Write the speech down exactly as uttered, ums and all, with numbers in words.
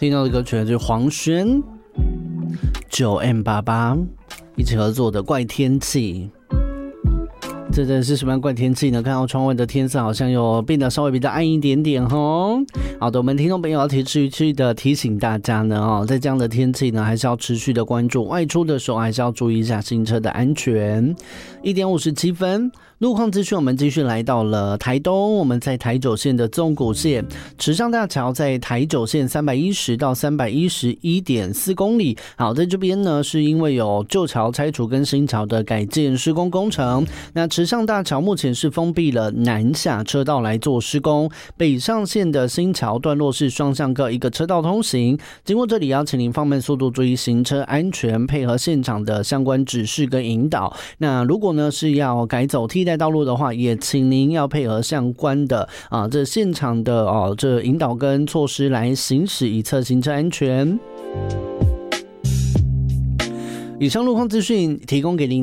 听到的歌曲就是黄轩九 M 八八一起合作的《怪天气》。这真的是什么样怪天气呢？看到窗外的天色好像又变得稍微比较暗一点点哦。好的，我们听众朋友要持续的提醒大家呢，哦，在这样的天气呢，还是要持续的关注，外出的时候还是要注意一下行车的安全。一点五十七分，路况资讯，我们继续来到了台东，我们在台九线的纵谷线池上大桥，在台九线三百一十到三百一十一点四公里。好，在这边呢，是因为有旧桥拆除跟新桥的改建施工工程，那池上大桥目前是封闭了南下车道来做施工，北上线的新桥段落是双向各一个车道通行。经过这里，要请您放慢速度，注意行车安全，配合现场的相关指示跟引导。那如果呢是要改走替代道路的话，也请您要配合相关的啊这现场的哦这引导跟措施来行驶，以测行车安全。以上路况资讯提供给您。